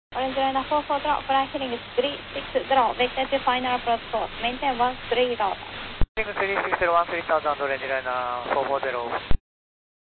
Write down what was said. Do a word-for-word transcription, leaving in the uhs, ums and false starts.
Orange Liner four four drop, flight heading is three six drop, vector to final approach course, maintain one three dot. three six zero one three thousand, Orange Liner four four zero.